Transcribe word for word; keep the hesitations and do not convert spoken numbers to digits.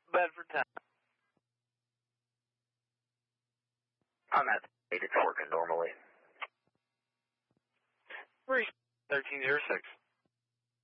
Bedford ten. I'm at eight, it's working normally. Three thirteen zero six.